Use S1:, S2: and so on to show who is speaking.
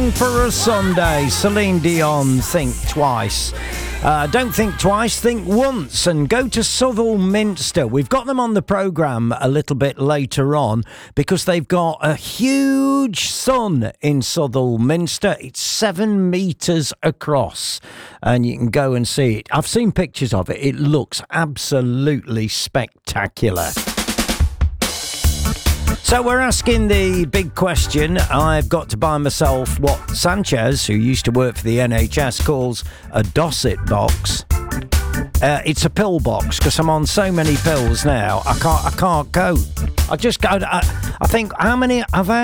S1: song for a Sunday. Celine Dion, Think Twice. Don't think twice, think once, and go to Southall Minster. We've got them on the programme a little bit later on because they've got a huge sun in Southall Minster. It's 7 metres across, and you can go and see it. I've seen pictures of it. It looks absolutely spectacular. So we're asking the big question. I've got to buy myself what Sanchez, who used to work for the NHS, calls a Dosset box. It's a pill box because I'm on so many pills now. I can't cope. I just go. I think how many I've had.